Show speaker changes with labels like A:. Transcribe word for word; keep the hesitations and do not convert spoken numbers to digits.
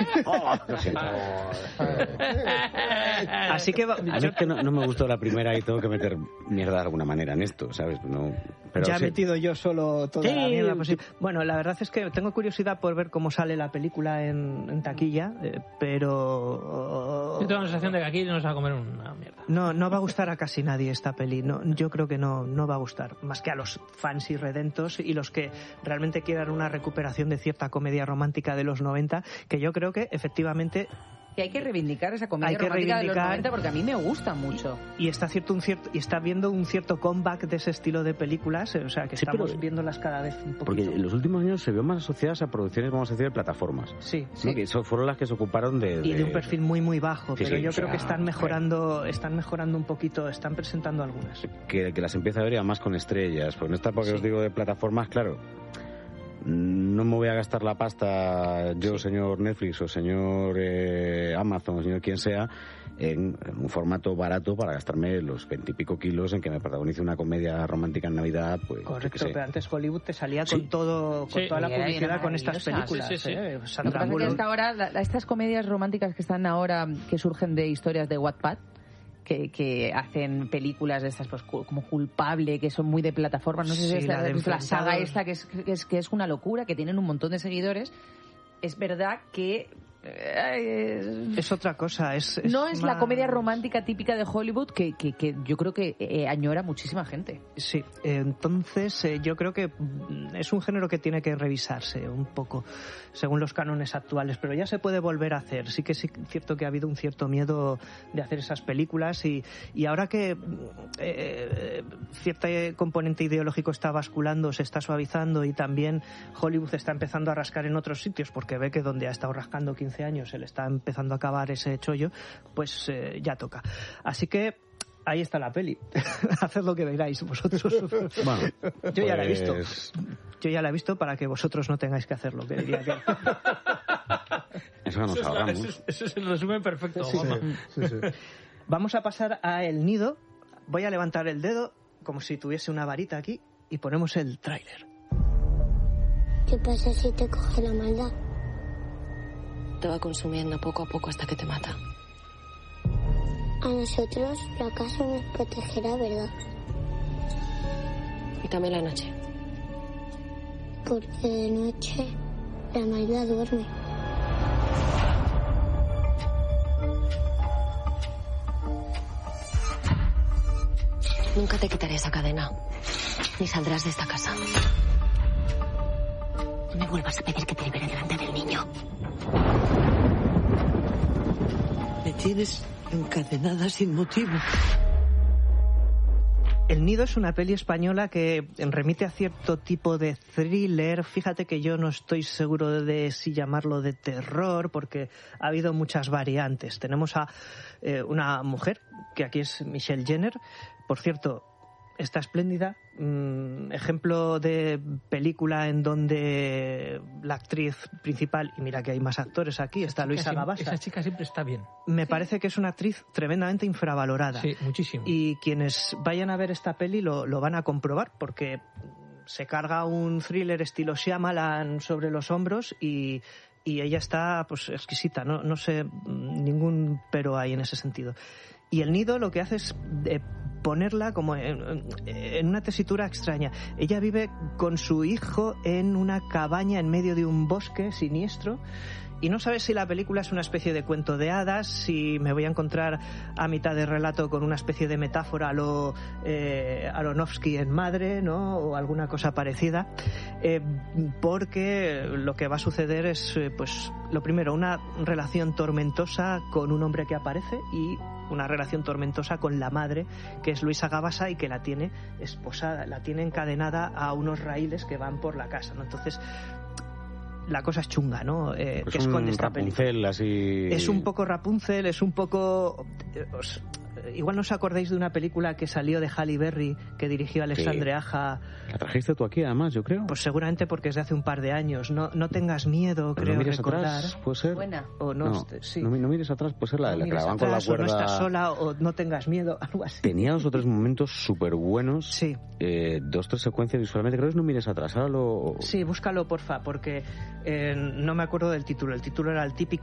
A: Oh, lo siento. Así que... Va, a mí es que no, no me gustó la primera y tengo que meter mierda de alguna manera en esto, ¿sabes? No, pero
B: ya
A: sí.
B: he metido yo solo toda
A: sí.
B: la mierda posible. Bueno, la verdad es que tengo curiosidad por ver cómo sale la película en, en taquilla, eh, pero...
C: Yo tengo la sensación de que aquí nos va a comer una mierda.
B: No, no va a gustar a casi nadie esta peli. No, yo creo que no, no va a gustar. Más que a los fans irredentos y los que realmente quieran una recuperación de cierta comedia romántica de los noventa, que yo creo que efectivamente...
D: Y hay que reivindicar esa comedia
B: hay que
D: romántica
B: reivindicar,
D: de los noventa porque a mí me gusta mucho.
B: Y, y está cierto un cierto y está viendo un cierto comeback de ese estilo de películas, o sea, que sí, estamos pero, viéndolas cada vez un poquito.
A: Porque en los últimos años se vio más asociadas a producciones, vamos a decir, de plataformas.
B: Sí,
A: ¿no?
B: sí.
A: Que eso fueron las que se ocuparon de... de...
B: Y de un perfil muy, muy bajo, sí, pero sí, yo creo sea, que están mejorando están mejorando un poquito, están presentando algunas.
A: Que, que las empieza a ver ya más con estrellas, pues en esta porque sí. os digo de plataformas, claro... No me voy a gastar la pasta yo, sí. señor Netflix o señor eh, Amazon o señor quien sea, en, en un formato barato para gastarme los veintipico kilos en que me protagonice una comedia romántica en Navidad. Pues,
B: correcto, pero antes Hollywood te salía
A: sí.
B: con todo, con sí. toda la publicidad con estas películas. Sí, sí, sí.
D: ¿eh? Sandra Lo que pasa es que ahora, la, estas comedias románticas que están ahora, que surgen de historias de Wattpad, Que, que hacen películas de estas pues como Culpable, que son muy de plataforma, no sé si
B: sí,
D: es la,
B: la, de
D: la saga esta que es, que es que es una locura, que tienen un montón de seguidores. Es verdad que
B: eh, es otra cosa, es, es
D: no es
B: más...
D: la comedia romántica típica de Hollywood que, que, que yo creo que eh, añora muchísima gente.
B: Sí, entonces eh, yo creo que es un género que tiene que revisarse un poco según los cánones actuales, pero ya se puede volver a hacer. Sí que es cierto que ha habido un cierto miedo de hacer esas películas y, y ahora que eh, cierto componente ideológico está basculando, se está suavizando y también Hollywood está empezando a rascar en otros sitios porque ve que donde ha estado rascando quince años se le está empezando a acabar ese chollo, pues eh, ya toca. Así que ahí está la peli. Haced lo que veáis vosotros.
A: Bueno,
B: yo ya
A: pues...
B: la he visto. Yo ya la he visto para que vosotros no tengáis que hacerlo, que diría que...
A: Eso nos
C: eso
A: ahorramos.
C: Es, eso, eso es el resumen perfecto.
B: Sí, sí, sí, sí. Vamos a pasar a El Nido. Voy a levantar el dedo como si tuviese una varita aquí y ponemos el tráiler.
E: ¿Qué pasa si te coge la maldad?
F: Te va consumiendo poco a poco hasta que te mata.
E: A nosotros la casa nos protegerá, ¿verdad?
F: Y también la noche.
E: Porque de noche la maldad duerme.
F: Nunca te quitaré esa cadena. Ni saldrás de esta casa. No me vuelvas a pedir que te libere delante del niño.
G: Me tienes encadenada sin motivo.
B: El Nido es una peli española que remite a cierto tipo de thriller. Fíjate que yo no estoy seguro de si llamarlo de terror, porque ha habido muchas variantes. Tenemos a eh, una mujer, que aquí es Michelle Jenner. Por cierto, está espléndida. Mm, ejemplo de película en donde la actriz principal, y mira que hay más actores aquí, está Luisa Gabasa.
C: Esa chica siempre está bien.
B: Me
C: sí.
B: parece que es una actriz tremendamente infravalorada.
C: Sí, muchísimo.
B: Y quienes vayan a ver esta peli lo, lo van a comprobar, porque se carga un thriller estilo Shyamalan sobre los hombros y, y ella está pues exquisita. No, no sé, ningún pero hay en ese sentido. Y El Nido lo que hace es eh, ponerla como en, en una tesitura extraña. Ella vive con su hijo en una cabaña en medio de un bosque siniestro y no sabes si la película es una especie de cuento de hadas, si me voy a encontrar a mitad de relato con una especie de metáfora a lo eh, Aronofsky en Madre, ¿no? O alguna cosa parecida, eh, porque lo que va a suceder es, eh, pues, lo primero, una relación tormentosa con un hombre que aparece y una relación tormentosa con la madre, que es Luisa Gabasa y que la tiene esposada, la tiene encadenada a unos raíles que van por la casa, ¿no? Entonces la cosa es chunga, ¿no? Eh,
A: pues
B: que esconde esta
A: Rapunzel,
B: película.
A: Así...
B: Es un poco Rapunzel, es un poco... Os, igual no os acordáis de una película que salió de Halle Berry, que dirigió Alexandre sí. Aja.
A: La trajiste tú aquí, además, yo creo.
B: Pues seguramente porque es de hace un par de años. No, no tengas miedo,
A: pero
B: creo
A: no mires
B: recordar.
A: Atrás, puede ser.
D: Buena.
B: O no,
A: no,
B: sí.
A: no, no mires atrás, puede ser la de
B: no
A: la que la van con la cuerda.
B: O no estás sola, o no tengas miedo, algo así.
A: Tenía dos o tres momentos súper buenos.
B: Sí.
A: Eh, dos tres secuencias visualmente. Creo que es No mires atrás. Ahora lo...
B: Sí, búscalo, porfa, porque eh, no me acuerdo del título. El título era el típico